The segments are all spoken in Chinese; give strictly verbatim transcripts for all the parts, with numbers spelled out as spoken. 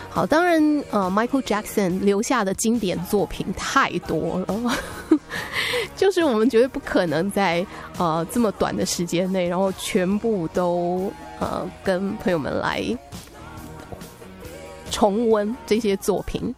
好，当然呃 Michael Jackson 留下的经典作品太多了就是我们绝对不可能在呃这么短的时间内然后全部都呃跟朋友们来重温这些作品。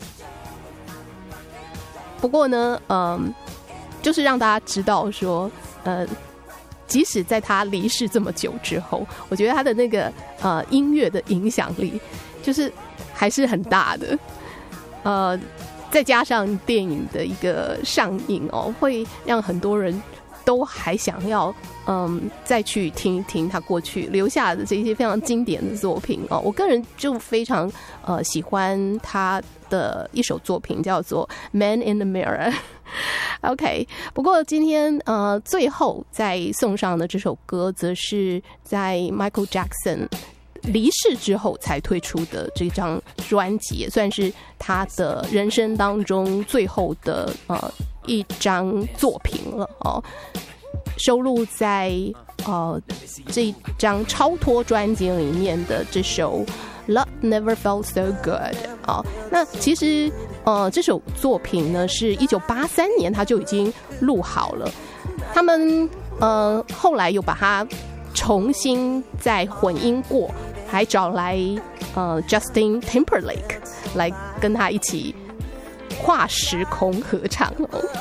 不过呢嗯、呃，就是让大家知道说呃即使在他离世这么久之后，我觉得他的那个呃音乐的影响力就是还是很大的，呃，再加上电影的一个上映哦，会让很多人都还想要嗯再去听一听他过去留下的这些非常经典的作品哦。我个人就非常呃喜欢他的一首作品叫做《Man in the Mirror》。OK， 不过今天呃最后再送上的这首歌，则是在 Michael Jackson 离世之后才推出的这张专辑，也算是他的人生当中最后的呃一张作品了哦，收录在呃这一张超脱专辑里面的这首 Love Never Felt So Good 哦。那其实呃这首作品呢是一九八三年他就已经录好了，他们呃后来又把它重新再混音过，还找来呃 Justin Timberlake 来跟他一起跨时空合唱哦。